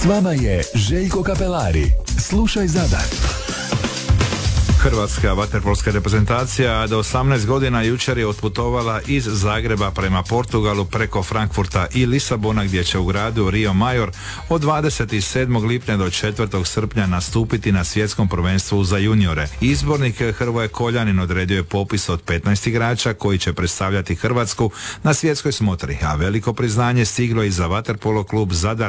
vama je Željko Kapelari. Slušaj Zadar. Hrvatska vaterpolska reprezentacija do 18 godina jučer je otputovala iz Zagreba prema Portugalu preko Frankfurta i Lisabona, gdje će u gradu Rio Maior od 27. lipnja do 4. srpnja nastupiti na svjetskom prvenstvu za juniore. Izbornik Hrvoje Koljanin odredio je popis od 15 igrača koji će predstavljati Hrvatsku na svjetskoj smotri, a veliko priznanje stiglo i za vaterpolo klub Zadar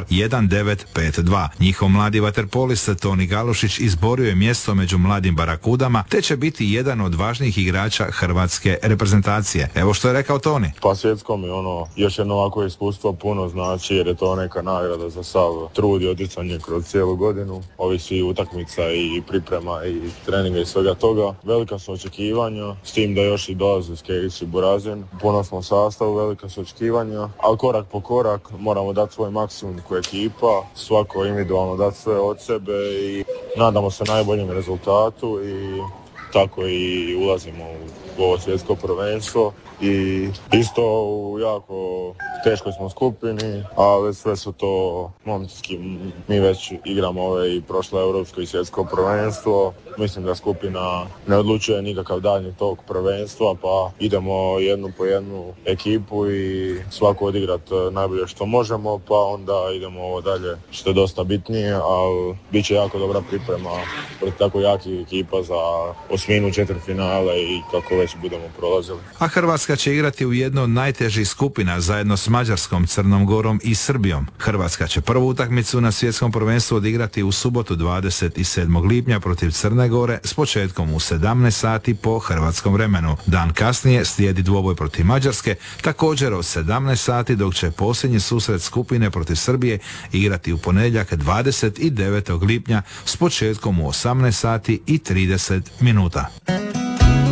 1952. Njihov mladi vaterpolist Toni Galošić izborio je mjesto među mladim barakudama, te će biti jedan od važnijih igrača hrvatske reprezentacije. Evo što je rekao Toni. Pa svjetskom je još jedno ovako iskustvo puno znači, jer je to neka nagrada za sav trud i odricanje kroz cijelu godinu. Ovisi utakmica i priprema i treninga i svega toga. Velika su očekivanja, s tim da još i dolaze Skejić i Burazin. Puno smo sastavu, velika su očekivanja, ali korak po korak moramo dati svoj maksimum kao ekipa, svako individualno dati sve od sebe i nadamo se najboljem rezultatu i tako i ulazimo u ovo svjetsko prvenstvo i isto u jako teškoj smo skupini, ali sve su to momčinski. Mi već igramo ove i prošlo europsko i svjetsko prvenstvo. Mislim da skupina ne odlučuje nikakav daljnji tok prvenstva, pa idemo jednu po jednu ekipu i svako odigrat najbolje što možemo, pa onda idemo ovo dalje što je dosta bitnije, ali bit će jako dobra priprema protiv tako jakih ekipa za osminu, četvrtfinale i kako već budemo prolazili. A Hrvatska će igrati u jednoj od najtežih skupina zajedno s Mađarskom, Crnom Gorom i Srbijom. Hrvatska će prvu utakmicu na svjetskom prvenstvu odigrati u subotu 27. lipnja protiv Crne Gore s početkom u 17 sati po hrvatskom vremenu. Dan kasnije slijedi dvoboj protiv Mađarske, također od 17 sati, dok će posljednji susret skupine protiv Srbije igrati u ponedjeljak 29. lipnja s početkom u 18 sati i 30 minuta.